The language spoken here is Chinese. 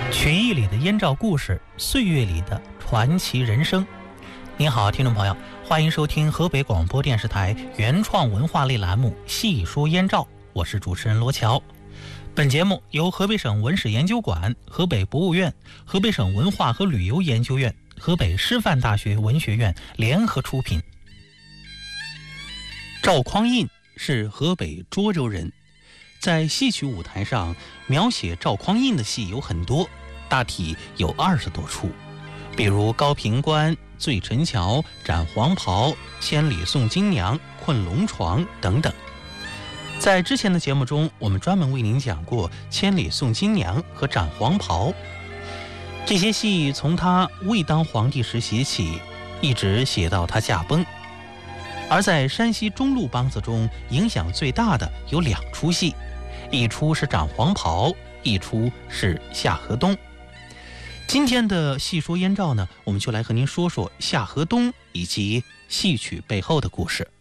曲艺里的燕赵故事，岁月里的传奇人生。您好，听众朋友，欢迎收听河北广播电视台原创文化类栏目《细说燕赵》，我是主持人罗乔。本节目由河北省文史研究馆、河北博物院、河北省文化和旅游研究院、河北师范大学文学院联合出品。赵匡胤是河北涿州人，在戏曲舞台上描写赵匡胤的戏有很多，大体有20多出，比如高平关、醉陈桥、斩黄袍、千里送金娘、困龙床等等。在之前的节目中，我们专门为您讲过千里送金娘和斩黄袍，这些戏从他未当皇帝时写起，一直写到他驾崩。而在山西中路梆子中影响最大的有2出戏，一出是斩黄袍，一出是夏河东。今天的细说燕赵呢，我们就来和您说说夏河东以及戏曲背后的故事。